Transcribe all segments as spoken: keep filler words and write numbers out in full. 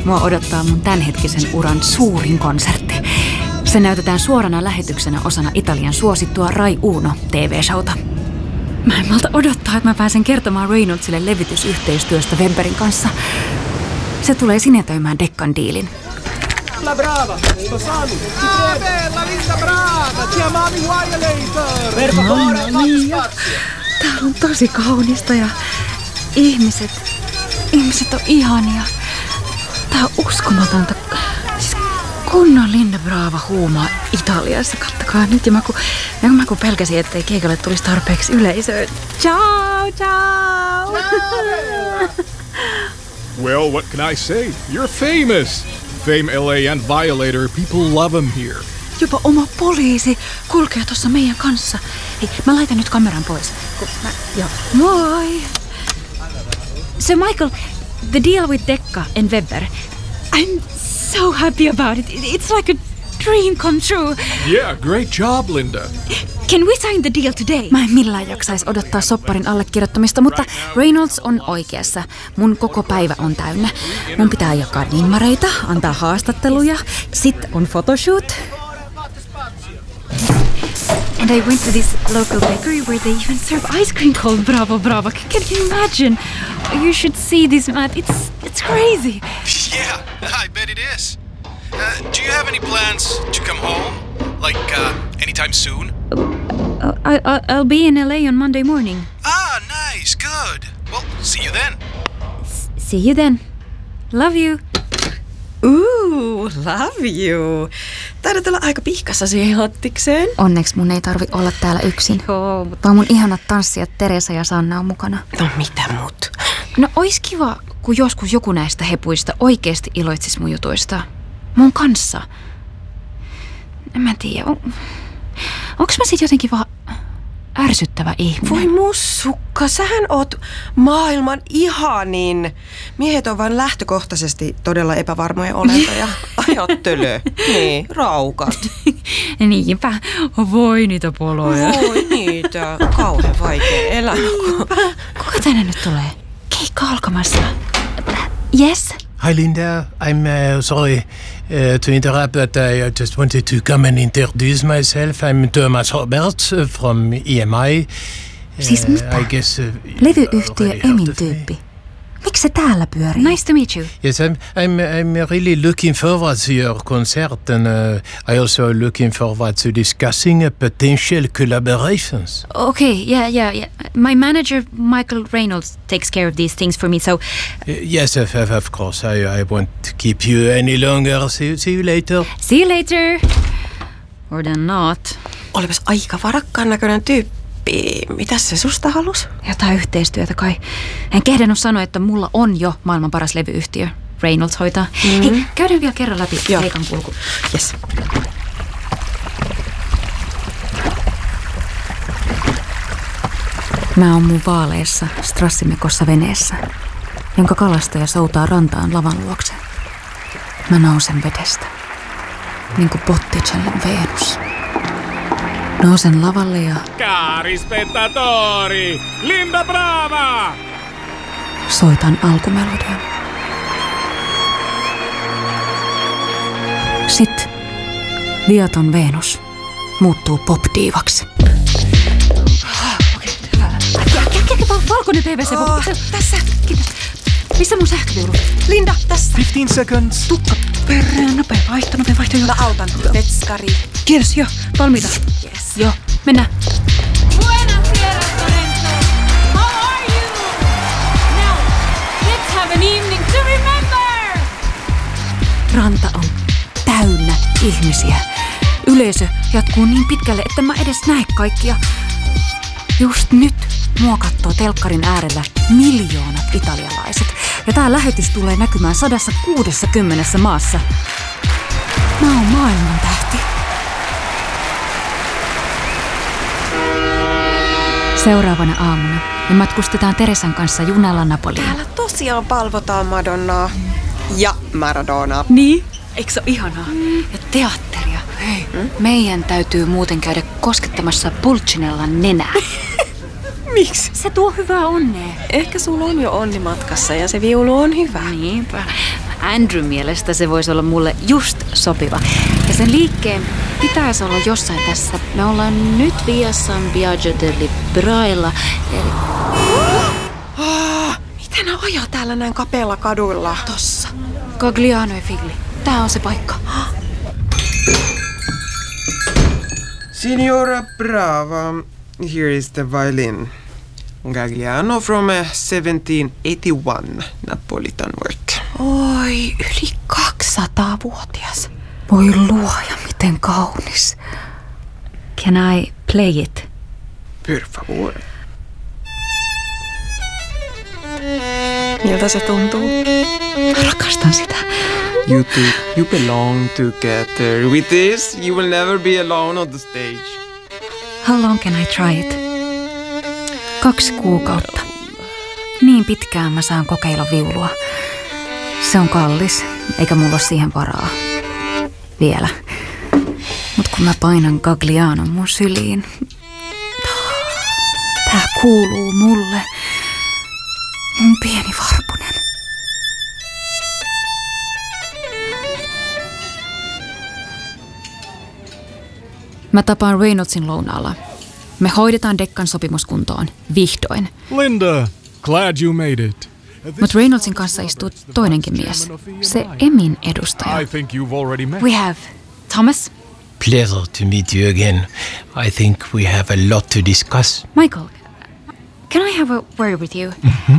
mua odottaa mun tämänhetkisen uran suurin konsertti. Se näytetään suorana lähetyksenä osana Italian suosittua Rai Uno T V-showta. Mä en malta odottaa, että mä pääsen kertomaan Reynoldsille levitysyhteistyöstä Webberin kanssa. Se tulee sinetöimään Deccan diilin. La brava, sposami. Ah, bella, Linda, brava. Chiamavi Violator. Per favore, täällä on tosi kaunista ja ihmiset, ihmiset on ihania. Tää on uskomatonta. Siis kunnon Linda Brava huumaa Italiassa. Kattokaa nyt. Ja mä kun, ja mä kun pelkäsin, ettei keikalle tulisi tarpeeksi yleisöä. Ciao, ciao. Well, what can I say? You're famous. Fame L A and Violator, people love him here. Jopa oma poliisi kulkee tuossa meidän kanssa. Hei, mä laitan nyt kameran pois. Mä, joo. Moi! So Michael, the deal with Decca and Webber. I'm so happy about it. It's like a dream come true. Yeah, great job, Linda. Can we sign the deal today? Mä en millään jaksaisi odottaa sopparin allekirjoittamista, mutta Reynolds on oikeassa. Mun koko päivä on täynnä. Mun pitää jakaa nimmareita, antaa haastatteluja, sit on photoshoot. And I went to this local bakery where they even serve ice cream called Bravo Bravo. Can you imagine? You should see this, Matt. It's it's crazy. Yeah, I bet it is. Uh, do you have any plans to come home? Like, uh, anytime soon? Uh, I, I, I'll be in L A on Monday morning. Ah, nice, good. Well, see you then. S- see you then. Love you. Ooh, love you. Taidat olla aika pihkassa siihen hottikseen. Onneksi mun ei tarvi olla täällä yksin. Joo, mutta... Vaan mun ihanat tanssijat Teresa ja Sanna on mukana. No mitä mut? No ois kiva, kun joskus joku näistä hepuista oikeesti iloitsis mun jutuista. Mun kanssa. En mä tiedä. On... Onks mä sit jotenkin vaan ärsyttävä ihminen? Voi mussukka, sähän oot maailman ihanin. Miehet on vain lähtökohtaisesti todella epävarmoja olentoja. Ajattele. Niin, raukat. Niinpä. Voi niitä poloja. Voi niitä. Kauhean vaikea elämä. Kuka tänne nyt tulee? Keikka alkamassa. Yes? Hi Linda, I'm uh, sorry uh, to interrupt, but I just wanted to come and introduce myself. I'm Thomas Roberts uh, from E M I. Uh, Siis mitä? I guess, uh, Levyyhtiö Emin tyyppi. Miksi se täällä pyörii? Nice to meet you. Yes, I'm, I'm, I'm really looking forward to your concert, and uh, I also looking forward to discussing uh, potential collaborations. Okay, yeah, yeah, yeah. My manager, Michael Reynolds, takes care of these things for me, so... Uh, yes, of, of course. I, I won't keep you any longer. See, see you later. See you later. Or then not. Olipas aika varakkaan näköinen tyyppi. Mitäs se susta halus? Jotain yhteistyötä kai. En kehdannut sanoa, että mulla on jo maailman paras levyyhtiö. Reynolds hoitaa. Mm-hmm. Hei, käydään vielä kerran läpi keikan kulku. Yes. Mä oon mun vaaleessa strassimekossa veneessä, jonka kalastaja soutaa rantaan lavan luokse. Mä nousen vedestä, niin kuin Botticellin Venus. Nousen lavalle ja... Cari spettatori! Linda Brava! Soitan alkumelodian. Sitten viaton Venus muuttuu pop-diivaksi. Valkoinen P V C. Oh, tässä. Kiitos. Missä mun sähköviulu? Linda, tässä. fifteen seconds. Tukka perään. Nopea vaihto, nopea vaihto. Mä autan. Vetskari. Kiitos, joo. Valmiita. Yes. Joo, mennään. Buonasera, Lorenzo. How are you? Now, let's have an evening to remember. Ranta on täynnä ihmisiä. Yleisö jatkuu niin pitkälle, että mä edes näe kaikkia. Just nyt mua kattoo telkkarin äärellä miljoonat italialaiset. Ja tää lähetys tulee näkymään sata kuusikymmentä maassa. Mä oon maailman tähti. Seuraavana aamuna me matkustetaan Teresan kanssa junalla Napoliin. Täällä tosiaan palvotaan Madonnaa ja Maradonaa. Niin? Eikö se ole ihanaa? Mm. Ja teatteria. Hei, mm? Meidän täytyy muuten käydä koskettamassa Pulcinellan nenää. Miksi? Se tuo hyvää onnea. Ehkä sulla on jo onni matkassa ja se viulu on hyvä. Niinpä. Andrew mielestä se voisi olla mulle just sopiva. Ja sen liikkeen pitäisi olla jossain tässä. Me ollaan nyt Via San Biagio delle Brailla. Eli... Ah, miten ne ajaa täällä näin kapealla kaduilla? Tossa. Gagliano e Figli. Tää on se paikka. Signora Brava, here is the violin. Gagliano from uh, seventeen eighty-one, Napolitan work. Oi, yli kaksisataavuotias. Voi luoja, miten kaunis. Can I play it? Per favor. Miltä se tuntuu? Mä rakastan sitä. You two, you belong together. With this, you will never be alone on the stage. How long can I try it? Kaksi kuukautta. Niin pitkään mä saan kokeilla viulua. Se on kallis, eikä mulla ole siihen varaa. Vielä. Mut kun mä painan Gaglianon mun syliin. Tää kuuluu mulle. Mun pieni varpunen. Mä tapaan Reynoldsin lounaalla. Me hoidetaan Deccan sopimus kuntoon. Vihdoin. Linda, glad you made it. Mut Reynoldsin kanssa istuu toinenkin mies. Se Emin edustaja. I think you've already met. We have Thomas. Pleasure to meet you again. I think we have a lot to discuss. Michael, can I have a word with you? Mm-hmm.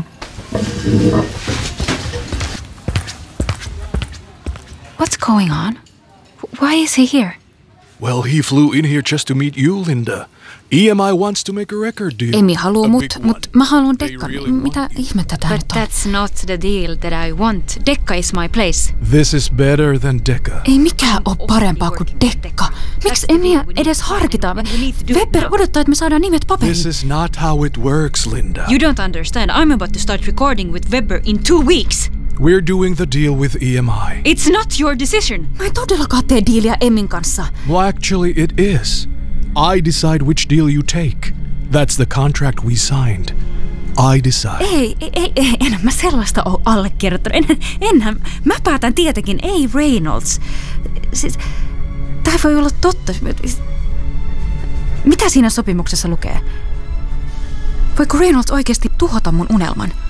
What's going on? Why is he here? Well, he flew in here just to meet you, Linda. E M I wants to make a record deal. Emi haluu A mut, big one. mut mä haluan They Deccan. really Mitä want me. ihmettä tää But nyt on? that's not the deal that I want. Decca is my place. This is better than Decca. Ei mikään oo parempaa kuin Decca. Miksi Emiä edes harkitaan? Webber odottaa, että me saadaan nimet paperiin. This is not how it works, Linda. You don't understand. I'm about to start recording with Weber in two weeks. We're doing the deal with E M I. It's not your decision. Mä en todellakaan tee diiliä Emin kanssa. Well, actually, it is. I decide which deal you take. That's the contract we signed. I decide. Ei, ei, ei, ei en mä sellaista oo allekirjoittanut. En, enhän, mä päätän tietenkin, ei Reynolds. Siis, tää voi olla totta. Mitä siinä sopimuksessa lukee? Voiko Reynolds oikeasti tuhota mun unelman?